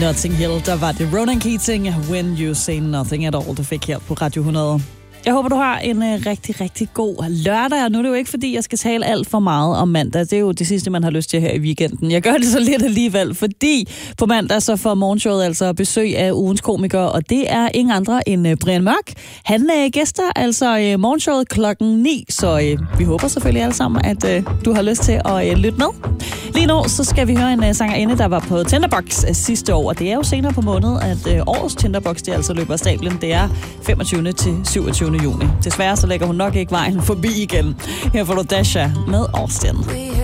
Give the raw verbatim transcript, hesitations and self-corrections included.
Notting Hill, der var det Ronan Keating, When You Say Nothing At All, du fik her på Radio hundrede. Jeg håber, du har en uh, rigtig, rigtig god lørdag, og nu er det jo ikke, fordi jeg skal tale alt for meget om mandag. Det er jo det sidste, man har lyst til her i weekenden. Jeg gør det så lidt alligevel, fordi på mandag så får morgenshowet altså besøg af ugens komiker, og det er ingen andre end uh, Brian Mørk. Han uh, gæster altså uh, morgenshowet klokken ni, så uh, vi håber selvfølgelig alle sammen, at uh, du har lyst til at uh, lytte med. Lige nu så skal vi høre en uh, sangerinde, der var på Tinderbox uh, sidste år, og det er jo senere på måneden, at uh, årets Tinderbox, det altså løber af stablen. Det er femogtyvende til syvogtyvende juni. Desværre så lægger hun nok ikke vejen forbi igen. Her får du Dasha med Austin.